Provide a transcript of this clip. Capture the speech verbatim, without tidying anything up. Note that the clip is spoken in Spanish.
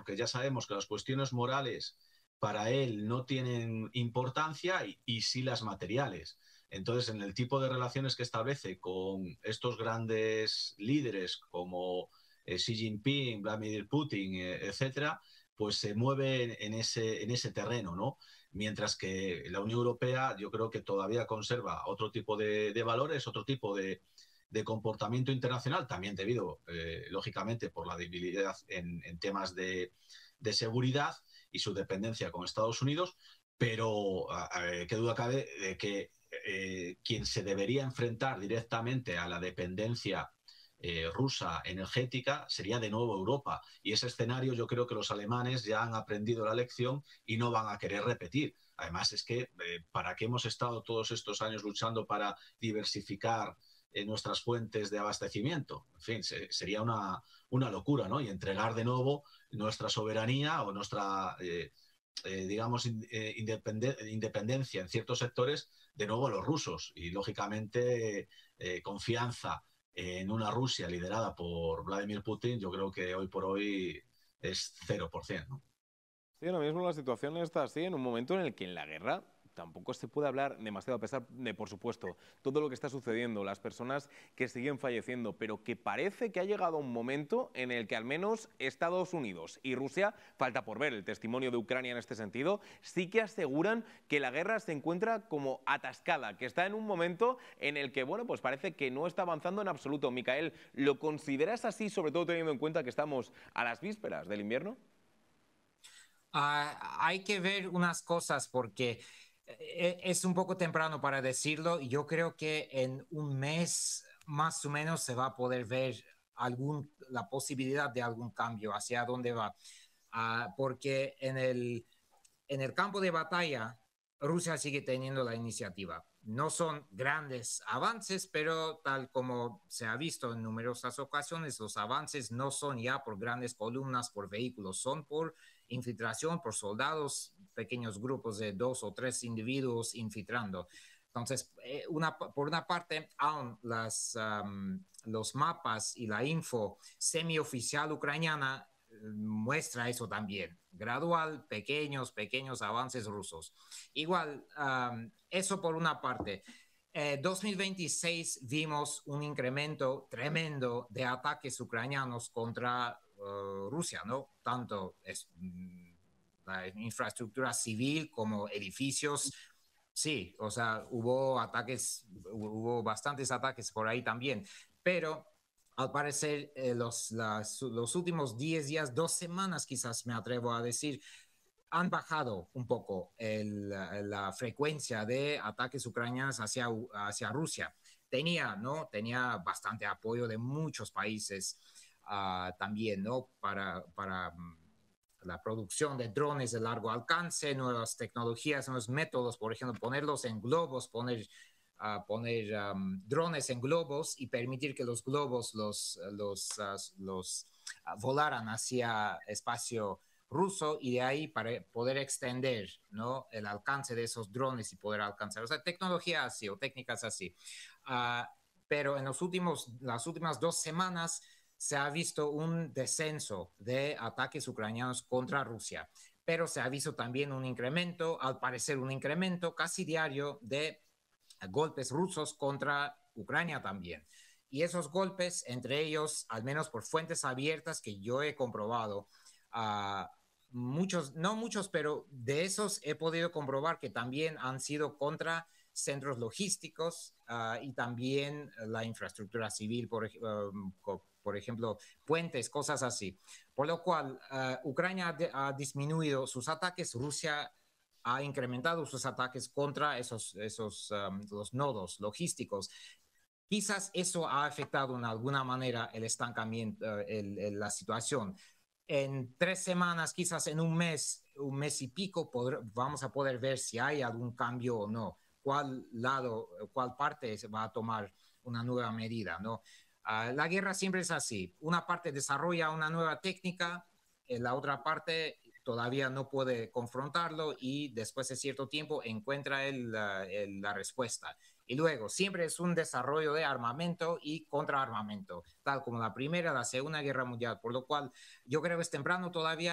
porque ya sabemos que las cuestiones morales para él no tienen importancia y, y sí las materiales. Entonces, en el tipo de relaciones que establece con estos grandes líderes como eh, Xi Jinping, Vladimir Putin, eh, etcétera, pues se mueve en ese, en ese terreno, ¿no? Mientras que la Unión Europea yo creo que todavía conserva otro tipo de, de valores, otro tipo de, de comportamiento internacional, también debido, eh, lógicamente, por la debilidad en, en temas de, de seguridad y su dependencia con Estados Unidos, pero eh, qué duda cabe de que eh, quien se debería enfrentar directamente a la dependencia eh, rusa energética sería de nuevo Europa. Y ese escenario yo creo que los alemanes ya han aprendido la lección y no van a querer repetir. Además es que eh, para qué hemos estado todos estos años luchando para diversificar eh, nuestras fuentes de abastecimiento. En fin, se, sería una, una locura, ¿no? Y entregar de nuevo nuestra soberanía o nuestra, eh, eh, digamos, in, eh, independen independencia en ciertos sectores de nuevo a los rusos. Y, lógicamente, eh, confianza en una Rusia liderada por Vladimir Putin, yo creo que hoy por hoy es cero por ciento, ¿no? Sí, ahora mismo la situación está así, en un momento en el que en la guerra tampoco se puede hablar demasiado, a pesar de, por supuesto, todo lo que está sucediendo, las personas que siguen falleciendo, pero que parece que ha llegado un momento en el que al menos Estados Unidos y Rusia, falta por ver el testimonio de Ucrania en este sentido, sí que aseguran que la guerra se encuentra como atascada, que está en un momento en el que, bueno, pues parece que no está avanzando en absoluto. Micael, ¿lo consideras así, sobre todo teniendo en cuenta que estamos a las vísperas del invierno? Uh, hay que ver unas cosas porque es un poco temprano para decirlo. Yo creo que en un mes más o menos se va a poder ver algún, la posibilidad de algún cambio hacia dónde va. Uh, porque en el, en el campo de batalla Rusia sigue teniendo la iniciativa. No son grandes avances, pero tal como se ha visto en numerosas ocasiones, los avances no son ya por grandes columnas, por vehículos, son por infiltración, por soldados, pequeños grupos de dos o tres individuos infiltrando. Entonces, eh, una, por una parte, aún las, um, los mapas y la info semioficial ucraniana muestra eso también, gradual, pequeños, pequeños avances rusos. Igual, um, eso por una parte. Eh, dos mil veintiséis vimos un incremento tremendo de ataques ucranianos contra uh, Rusia, ¿no? Tanto es, la infraestructura civil como edificios. Sí, o sea, hubo ataques, hubo bastantes ataques por ahí también, pero al parecer eh, los, las, los últimos diez días, dos semanas quizás me atrevo a decir, han bajado un poco el, la frecuencia de ataques ucranianos hacia, hacia Rusia. Tenía, ¿no? Tenía bastante apoyo de muchos países uh, también, ¿no? Para, para um, la producción de drones de largo alcance, nuevas tecnologías, nuevos métodos, por ejemplo, ponerlos en globos, poner... a poner um, drones en globos y permitir que los globos los, los, uh, los uh, volaran hacia espacio ruso y de ahí para poder extender, ¿no?, el alcance de esos drones y poder alcanzar, o sea, tecnología así o técnicas así. Uh, pero en los últimos, las últimas dos semanas se ha visto un descenso de ataques ucranianos contra Rusia, pero se ha visto también un incremento, al parecer un incremento casi diario de golpes rusos contra Ucrania también. Y esos golpes, entre ellos, al menos por fuentes abiertas que yo he comprobado, uh, muchos, no muchos, pero de esos he podido comprobar que también han sido contra centros logísticos uh, y también la infraestructura civil, por, uh, por ejemplo, puentes, cosas así. Por lo cual, uh, Ucrania ha, ha disminuido sus ataques, Rusia ha incrementado sus ataques contra esos, esos um, los nodos logísticos. Quizás eso ha afectado en alguna manera el estancamiento, uh, el, el, la situación. En tres semanas, quizás en un mes, un mes y pico, podr vamos a poder ver si hay algún cambio o no, cuál lado, cuál parte se va a tomar una nueva medida, ¿no? Uh, la guerra siempre es así. Una parte desarrolla una nueva técnica, en la otra parte todavía no puede confrontarlo y después de cierto tiempo encuentra el, el, la respuesta. Y luego siempre es un desarrollo de armamento y contraarmamento, tal como la Primera, la Segunda Guerra Mundial, por lo cual yo creo que es temprano todavía